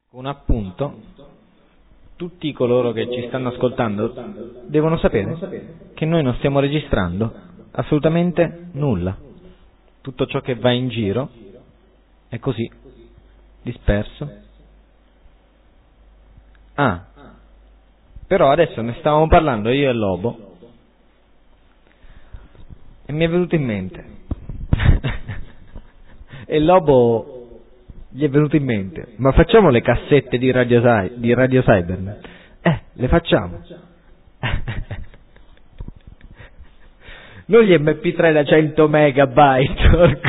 Un appunto: tutti coloro che ci stanno ascoltando devono sapere che noi non stiamo registrando assolutamente nulla. Tutto ciò che va in giro è così, disperso. Però adesso ne stavamo parlando io e Lobo e mi è venuto in mente e Lobo gli è venuto in mente: ma facciamo le cassette di Radio Cybernet? Le facciamo. Non gli MP3 da 100 megabyte.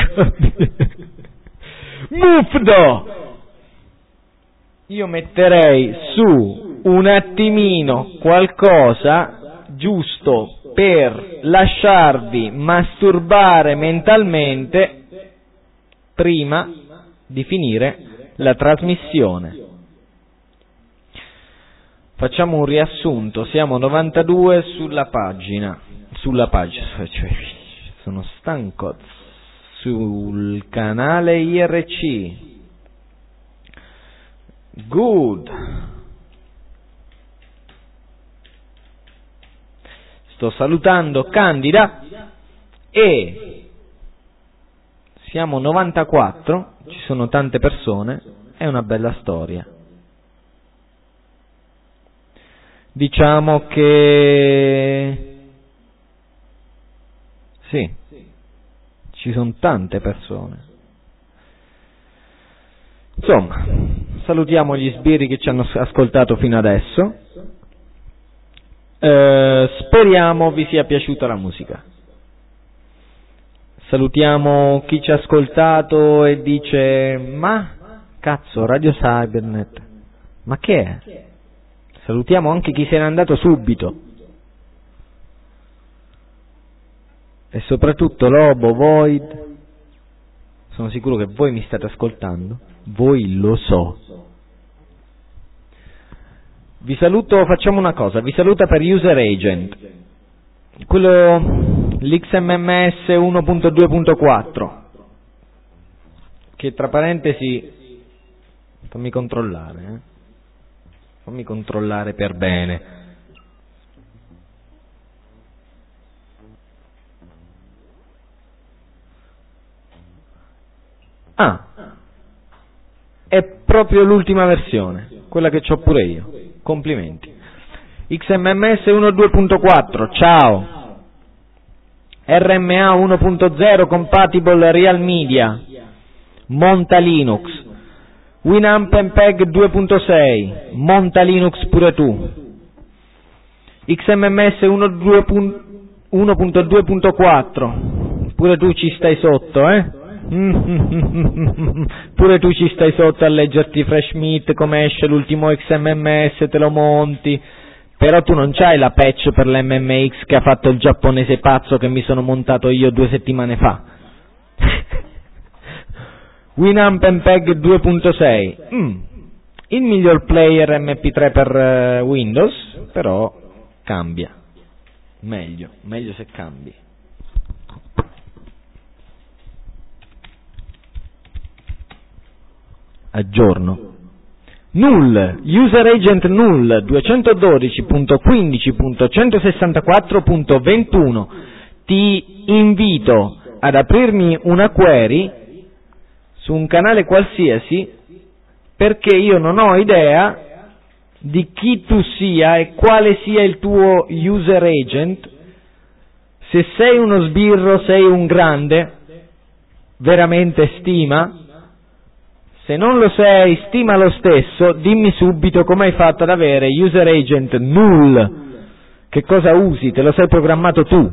Mufdo! Io metterei su un attimino qualcosa giusto per lasciarvi masturbare mentalmente prima di finire la trasmissione. Facciamo un riassunto: siamo 92 sulla pagina, cioè, sono stanco, sul canale IRC. Good. Sto salutando Candida e siamo 94, ci sono tante persone, è una bella storia. Diciamo che sì, ci sono tante persone. Insomma, salutiamo gli sbirri che ci hanno ascoltato fino adesso. Speriamo vi sia piaciuta la musica. Salutiamo chi ci ha ascoltato e dice: ma cazzo, Radio Cybernet, ma che è? Salutiamo anche chi se n'è andato subito. E soprattutto Lobo, Void, sono sicuro che voi mi state ascoltando, voi lo so. Vi saluto, facciamo una cosa, vi saluta per User Agent, l'XMMS 1.2.4, che tra parentesi, fammi controllare per bene. È proprio l'ultima versione, quella che c'ho pure io. Complimenti. XMMS 1.2.4, ciao. RMA 1.0 compatible Real Media, monta Linux. Winamp MPEG 2.6, monta Linux pure tu. XMMS 1.2.4, pure tu ci stai sotto, eh? Pure tu ci stai sotto a leggerti Fresh Meat, come esce l'ultimo XMMS, te lo monti. Però tu non c'hai la patch per l'MMX che ha fatto il giapponese pazzo che mi sono montato io 2 settimane fa. Winamp MPEG 2.6, il miglior player MP3 per Windows, però cambia, meglio se cambi. Aggiorno. Null, User Agent Null 212.15.164.21. Ti invito ad aprirmi una query su un canale qualsiasi, perché io non ho idea di chi tu sia e quale sia il tuo user agent. Se sei uno sbirro, sei un grande, veramente stima. Se non lo sei, stima lo stesso, dimmi subito come hai fatto ad avere user agent null. Che cosa usi? Te lo sei programmato tu.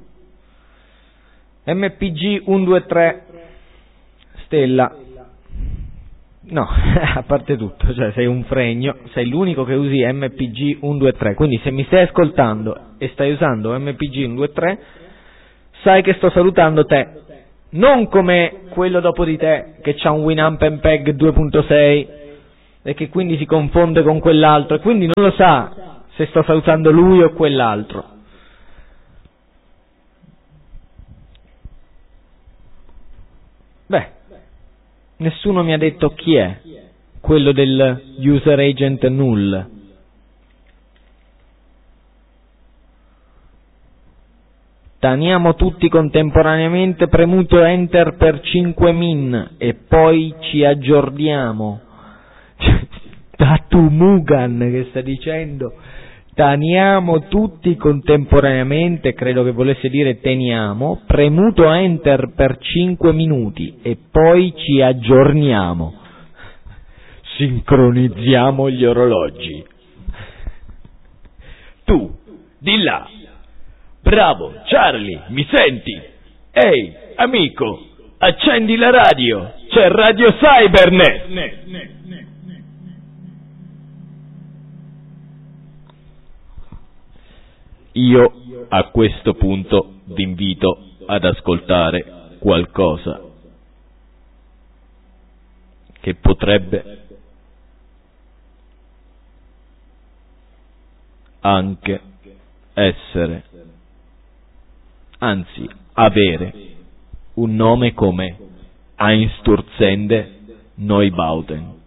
MPG 123 Stella. No, a parte tutto, cioè sei un fregno, sei l'unico che usi MPG 123, quindi se mi stai ascoltando e stai usando MPG 123, sai che sto salutando te. Non come quello dopo di te che c'ha un Winamp MPEG 2.6 e che quindi si confonde con quell'altro e quindi non lo sa se sto salutando lui o quell'altro. Nessuno mi ha detto chi è. quello del user agent null. Taniamo tutti contemporaneamente premuto enter per 5 min e poi ci aggiorniamo. Tatu Mugan che sta dicendo taniamo tutti contemporaneamente, credo che volesse dire teniamo, premuto enter per 5 minuti e poi ci aggiorniamo. Sincronizziamo gli orologi. Tu, di là. Bravo, Charlie, mi senti? Ehi, amico, accendi la radio, c'è Radio Cybernet. Io a questo punto vi invito ad ascoltare qualcosa che potrebbe anche essere, anzi avere, un nome come Einsturzende Neubauten.